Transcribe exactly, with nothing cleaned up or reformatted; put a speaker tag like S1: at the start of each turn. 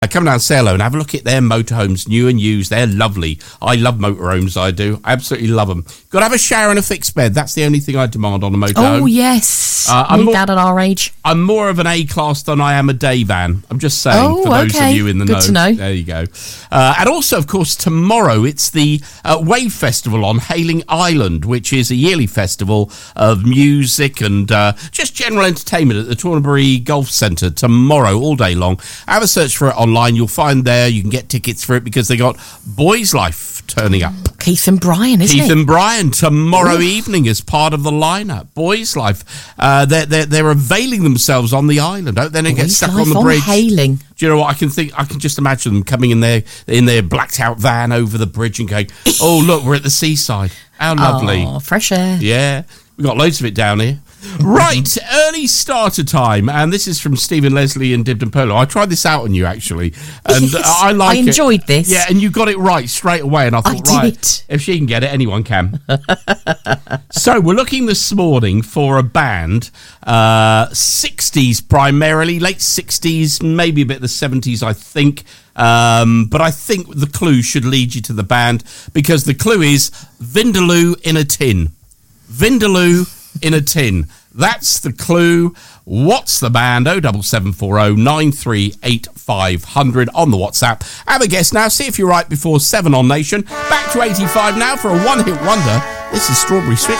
S1: Come down, say hello, and have a look at their motorhomes, new and used. They're lovely. I love motorhomes, I do. I absolutely love them. Got to have a shower and a fixed bed. That's the only thing I demand on a motorhome.
S2: Oh, yes.
S1: Uh, I'm
S2: Need
S1: more,
S2: that at our age.
S1: I'm more of an A-class than I am a day van. I'm just saying,
S2: oh,
S1: for those
S2: okay.
S1: of you in the
S2: Good
S1: know.
S2: to know.
S1: There you go. Uh, and also, of course, tomorrow, it's the uh, Wave Festival on Hayling Island, which is a yearly festival of music and uh, just general entertainment at the Tornabury Golf Centre tomorrow, all day long. Have a search for it online. You'll find there. You can get tickets for it because they got Boys Life turning up.
S2: Keith and Brian, isn't
S1: Keith
S2: it?
S1: Keith and Brian tomorrow
S2: Ooh.
S1: evening as part of the lineup. Boys Life. Uh, they're, they're, they're availing themselves on the island. Don't they? They get
S2: Boys
S1: stuck
S2: Life
S1: on the
S2: on
S1: bridge.
S2: Hayling.
S1: Do you know what? I can think. I can just imagine them coming in their in their blacked out van over the bridge and going, "Oh, look, we're at the seaside. How lovely!
S2: Oh, fresh air.
S1: Yeah, we've got loads of it down here." Right, early starter time, and this is from Stephen Leslie and Dibden Polo. I tried this out on you, actually, and
S2: Yes,
S1: I like it.
S2: I enjoyed this.
S1: Yeah, and you got it right straight away, and I thought,
S2: I
S1: right,
S2: did.
S1: if she can get it, anyone can. So we're looking this morning for a band, uh, sixties primarily, late sixties, maybe a bit of the seventies, I think. Um, but I think the clue should lead you to the band, because the clue is Vindaloo in a tin. Vindaloo in a tin. That's the clue. What's the band? oh seven seven four oh nine three eight five hundred on the WhatsApp. Have a guess now. See if you're right before seven on Nation. Back to eighty-five now for a one-hit wonder. This is Strawberry Switch.